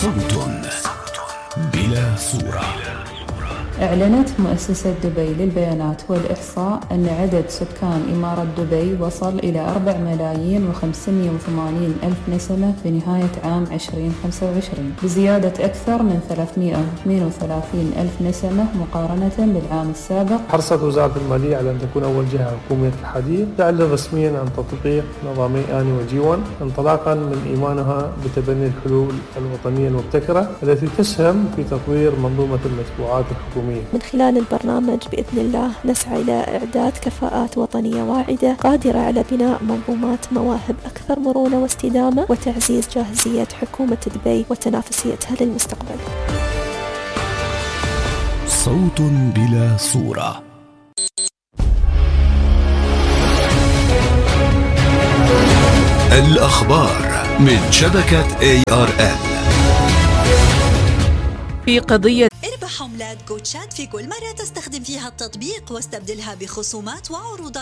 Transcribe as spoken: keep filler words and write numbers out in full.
صوت بلا صورة. أعلنت مؤسسة دبي للبيانات والإحصاء أن عدد سكان إمارة دبي وصل إلى أربع ملايين وخمسمائة وثمانين ألف نسمة في نهاية عام عشرين خمسة وعشرين، بزيادة أكثر من ثلاثمائة واثنين وثلاثين ألف نسمة مقارنة بالعام السابق. حرصت وزارة المالية على أن تكون أول جهة حكومية الحديث تعلن رسميا عن تطبيق نظامي آني وجيوان، انطلاقا من إيمانها بتبني الحلول الوطنية المبتكرة التي تسهم في تطوير منظومة المدفوعات الحكومية. من خلال البرنامج بإذن الله نسعى إلى إعداد كفاءات وطنية واعدة قادرة على بناء منظومات مواهب أكثر مرونة واستدامة وتعزيز جاهزية حكومة دبي وتنافسيتها للمستقبل. صوت بلا صورة. الأخبار من شبكة إيه آر إل. في قضية اربح عملات جوتشات في كل مرة تستخدم فيها التطبيق واستبدلها بخصومات وعروضات